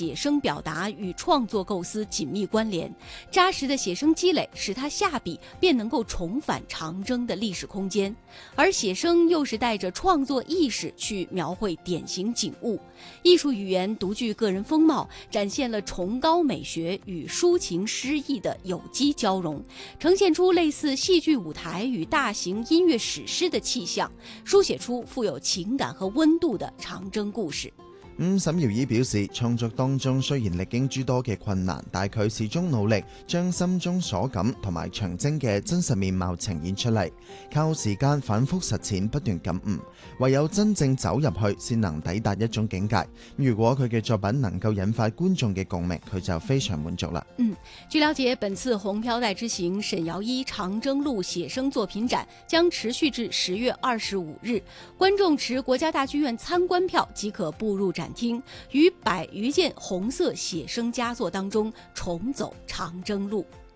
写生表达与创作构思紧密关联，扎实的写生积累使他下笔便能够重返长征的历史空间，而写生又是带着创作意识去描绘典型景物，艺术语言独具个人风貌，展现了崇高美学与抒情诗意的有机交融，呈现出类似戏剧舞台与大型音乐史诗的气象，书寫出富有情感和溫度的長征故事。 沈堯儀表示，創作當中雖然歷經諸多嘅困難，但佢始終努力將心中所感同埋長征嘅真實面貌呈現出嚟，靠時間反覆實踐不斷感悟，唯有真正走入去先能抵達一種境界。如果佢嘅作品能夠引發觀眾嘅共鳴，佢就非常滿足啦。 據了解，本次紅飄帶之行沈堯儀長征路寫生作品展將持續至10月25日，觀眾持國家大劇院參觀票即可步入展廳，於100餘件紅色寫生佳作當中重走長征路。